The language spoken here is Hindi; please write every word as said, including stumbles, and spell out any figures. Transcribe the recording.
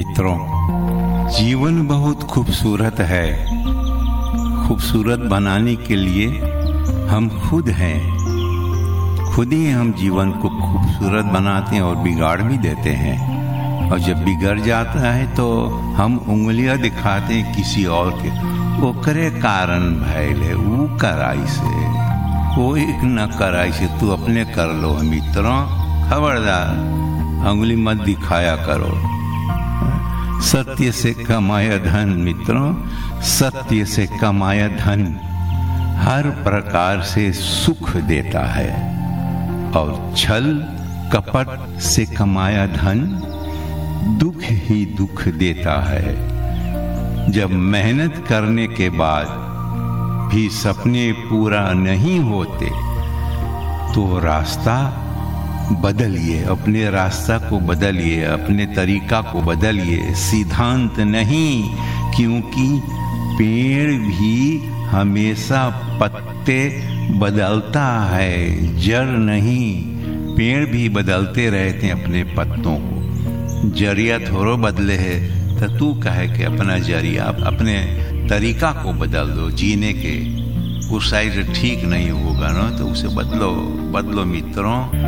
मित्रों, जीवन बहुत खूबसूरत है। खूबसूरत बनाने के लिए हम खुद हैं। खुद ही हम जीवन को खूबसूरत बनाते हैं और बिगाड़ भी देते हैं। और जब बिगड़ जाता है तो हम उंगलियां दिखाते हैं किसी और के, ओकरे कारण भैले ऊ कराई से, कोई न कराई से तू अपने कर लो। मित्रों, खबरदार उंगली मत दिखाया करो। सत्य से कमाया धन, मित्रों, सत्य से कमाया धन हर प्रकार से सुख देता है, और छल कपट से कमाया धन दुख ही दुख देता है। जब मेहनत करने के बाद भी सपने पूरा नहीं होते तो रास्ता बदलिए, अपने रास्ता को बदलिए, अपने तरीका को बदलिए। सिद्धांत नहीं, क्योंकि पेड़ भी हमेशा पत्ते बदलता है, जड़ नहीं। पेड़ भी बदलते रहते हैं अपने पत्तों को। जरिया थोड़ो बदले है तो तू कहे कि अपना जरिया, अपने तरीका को बदल दो जीने के। उस साइड ठीक नहीं होगा ना तो उसे बदलो बदलो मित्रों।